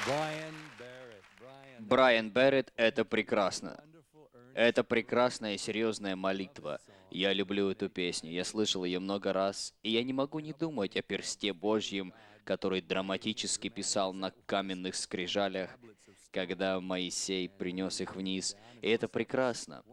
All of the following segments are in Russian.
Брайан Берретт — это прекрасно. Это прекрасная и серьезная молитва. Я люблю эту песню, я слышал ее много раз, и я не могу не думать о персте Божьем, который драматически писал на каменных скрижалях, когда Моисей принес их вниз. И это прекрасно.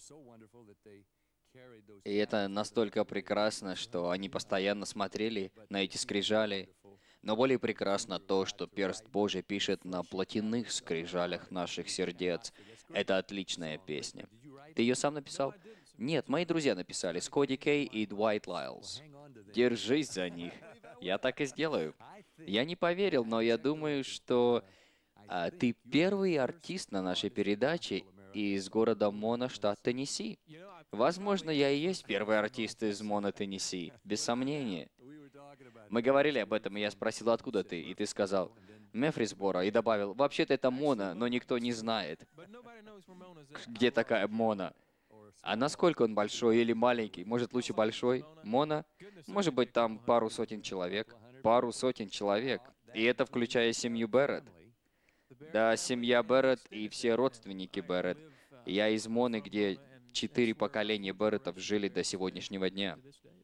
И это настолько прекрасно, что они постоянно смотрели на эти скрижали. Но более прекрасно то, что перст Божий пишет на плотяных скрижалях наших сердец. Это отличная песня. Ты ее сам написал? Нет, мои друзья написали, Скотти Кей и Дуайт Лайлз. Держись за них. Я так и сделаю. Я не поверил, но я думаю, что ты первый артист на нашей передаче из города Мона, штат Теннесси. Возможно, я и есть первый артист из Мона, Теннесси, без сомнения. Мы говорили об этом, и я спросил, откуда ты, и ты сказал, Мефрисбора, и добавил, вообще-то это Мона, но никто не знает, где такая Мона. А насколько он большой или маленький? Может, лучше большой? Мона? Может быть, там пару сотен человек. Пару сотен человек. И это включая семью Берретт. Да, семья Берретт и все родственники Берретт. Я из Моны, где 4 поколения Берреттов жили до сегодняшнего дня.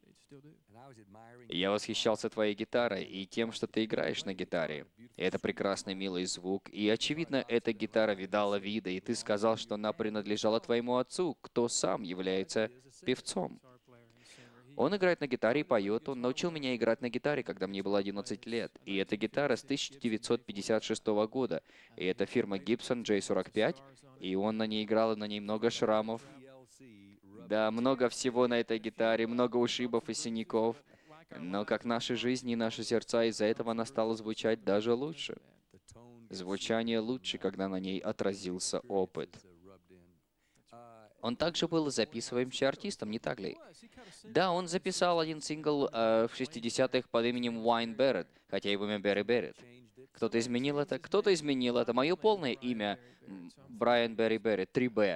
Я восхищался твоей гитарой и тем, что ты играешь на гитаре. И это прекрасный, милый звук. И, очевидно, эта гитара видала вида, и ты сказал, что она принадлежала твоему отцу, кто сам является певцом. Он играет на гитаре и поет. Он научил меня играть на гитаре, когда мне было 11 лет. И эта гитара с 1956 года. И это фирма Gibson J45. И он на ней играл, и на ней много шрамов. Да, много всего на этой гитаре, много ушибов и синяков. Но как наши жизни и наши сердца, из-за этого она стала звучать даже лучше. Звучание лучше, когда на ней отразился опыт. Он также был записываемым артистом, не так ли? Да, он записал один сингл в 60-х под именем Уайн Берретт, хотя его имя Берри Берретт. Кто-то изменил это? Кто-то изменил это. Мое полное имя Брайан Берри Берретт, 3Б.